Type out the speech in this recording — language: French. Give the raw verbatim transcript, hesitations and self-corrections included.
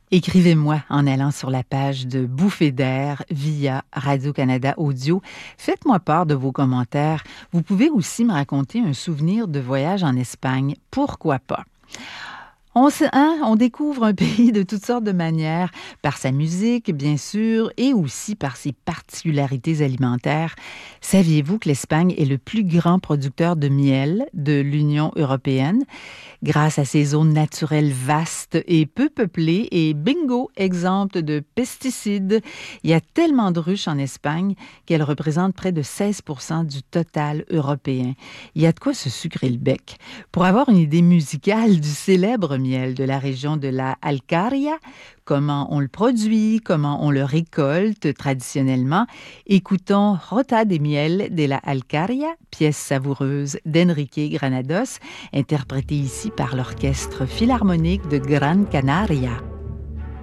Écrivez-moi en allant sur la page de Bouffée d'air via Radio-Canada Audio. Faites-moi part de vos commentaires. Vous pouvez aussi me raconter un souvenir de voyage en Espagne. Pourquoi pas? On, se, hein, on découvre un pays de toutes sortes de manières, par sa musique, bien sûr, et aussi par ses particularités alimentaires. Saviez-vous que l'Espagne est le plus grand producteur de miel de l'Union européenne? Grâce à ses zones naturelles vastes et peu peuplées et bingo, exemptes de pesticides, il y a tellement de ruches en Espagne qu'elles représentent près de seize pour cent du total européen. Il y a de quoi se sucrer le bec. Pour avoir une idée musicale du célèbre miel de la région de la Alcarria, comment on le produit, comment on le récolte traditionnellement, écoutons Rota de Miel de la Alcarria, pièce savoureuse d'Enrique Granados, interprétée ici par l'Orchestre Philharmonique de Gran Canaria.